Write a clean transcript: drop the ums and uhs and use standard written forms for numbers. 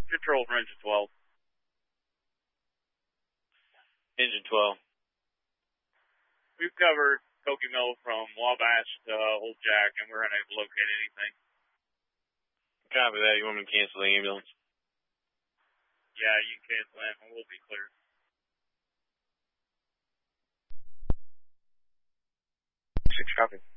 Control for engine 12. Engine 12. We've covered Koke Mill from Wabash to Old Jack, and we're unable to locate anything. Copy that. You want me to cancel the ambulance? Yeah, you can cancel that, and we'll be clear. 6 copy.